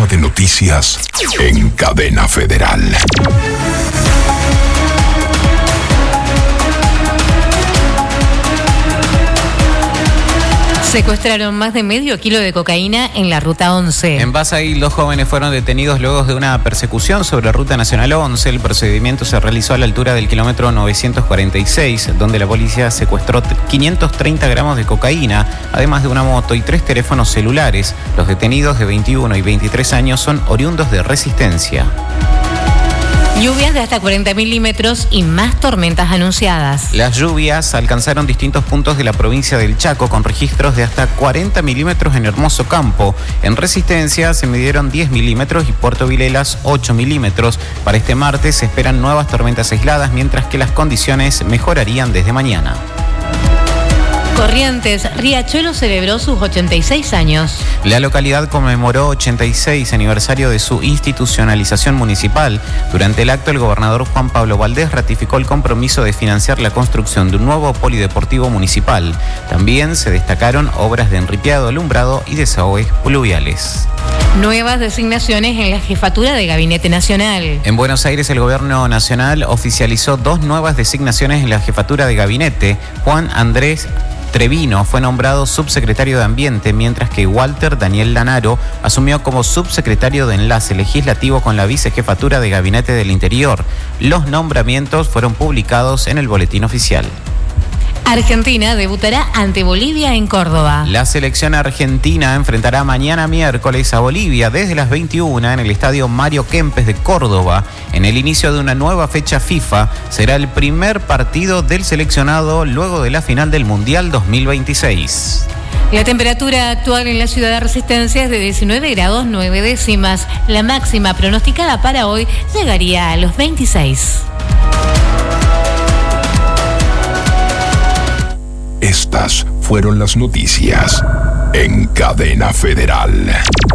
programa de noticias en Cadena Federal. Secuestraron más de medio kilo de cocaína en la Ruta 11. En Basail, 2 jóvenes fueron detenidos luego de una persecución sobre Ruta Nacional 11. El procedimiento se realizó a la altura del kilómetro 946, donde la policía secuestró 530 gramos de cocaína, además de una moto y 3 teléfonos celulares. Los detenidos de 21 y 23 años son oriundos de Resistencia. Lluvias de hasta 40 milímetros y más tormentas anunciadas. Las lluvias alcanzaron distintos puntos de la provincia del Chaco con registros de hasta 40 milímetros en Hermoso Campo. En Resistencia se midieron 10 milímetros y Puerto Vilelas 8 milímetros. Para este martes se esperan nuevas tormentas aisladas, mientras que las condiciones mejorarían desde mañana. Corrientes, Riachuelo celebró sus 86 años. La localidad conmemoró 86 aniversario de su institucionalización municipal. Durante el acto, el gobernador Juan Pablo Valdés ratificó el compromiso de financiar la construcción de un nuevo polideportivo municipal. También se destacaron obras de enripiado, alumbrado y desagües pluviales. Nuevas designaciones en la jefatura de Gabinete Nacional. En Buenos Aires, el gobierno nacional oficializó 2 nuevas designaciones en la jefatura de gabinete. Juan Andrés Trevino fue nombrado subsecretario de Ambiente, mientras que Walter Daniel Lanaro asumió como subsecretario de Enlace Legislativo con la vicejefatura de Gabinete del Interior. Los nombramientos fueron publicados en el Boletín Oficial. Argentina debutará ante Bolivia en Córdoba. La selección argentina enfrentará mañana miércoles a Bolivia desde las 21 en el estadio Mario Kempes de Córdoba. En el inicio de una nueva fecha FIFA, será el primer partido del seleccionado luego de la final del Mundial 2026. La temperatura actual en la ciudad de Resistencia es de 19 grados 9 décimas. La máxima pronosticada para hoy llegaría a los 26. Estas fueron las noticias en Cadena Federal.